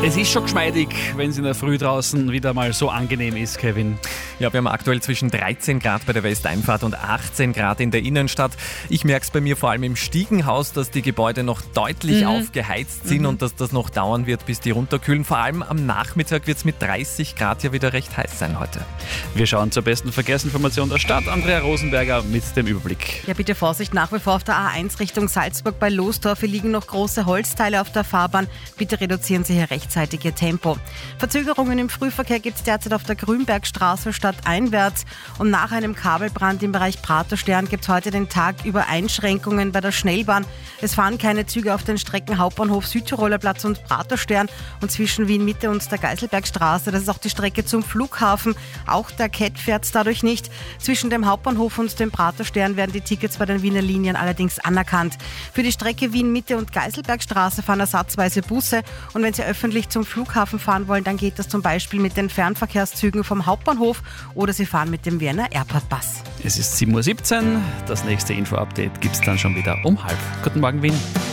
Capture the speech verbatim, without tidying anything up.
Es ist schon geschmeidig, wenn es in der Früh draußen wieder mal so angenehm ist, Kevin. Ja, wir haben aktuell zwischen dreizehn Grad bei der Westeinfahrt und achtzehn Grad in der Innenstadt. Ich merke es bei mir vor allem im Stiegenhaus, dass die Gebäude noch deutlich mhm. aufgeheizt sind mhm. und dass das noch dauern wird, bis die runterkühlen. Vor allem am Nachmittag wird es mit dreißig Grad ja wieder recht heiß sein heute. Wir schauen zur besten Verkehrsinformation der Stadt. Andrea Rosenberger mit dem Überblick. Ja, bitte Vorsicht nach wie vor auf der A eins Richtung Salzburg bei Lostorf. Hier liegen noch große Holzteile auf der Fahrbahn. Bitte reduzieren Sie hier rechtzeitig Ihr Tempo. Verzögerungen im Frühverkehr gibt es derzeit auf der Grünbergstraße stadteinwärts. Und nach einem Kabelbrand im Bereich Praterstern gibt es heute den Tag über Einschränkungen bei der Schnellbahn. Es fahren keine Züge auf den Strecken Hauptbahnhof, Südtiroler Platz und Praterstern. Und zwischen Wien Mitte und der Geiselbergstraße, das ist auch die Strecke zum Flughafen. Auch der Cat fährt dadurch nicht. Zwischen dem Hauptbahnhof und dem Praterstern werden die Tickets bei den Wiener Linien allerdings anerkannt. Für die Strecke Wien Mitte und Geiselbergstraße fahren ersatzweise Busse. Und wenn Sie öffentlich zum Flughafen fahren wollen, dann geht das zum Beispiel mit den Fernverkehrszügen vom Hauptbahnhof oder Sie fahren mit dem Wiener Airport Bus. Es ist sieben Uhr siebzehn. Das nächste Info-Update gibt es dann schon wieder um halb. Guten Morgen, Wien.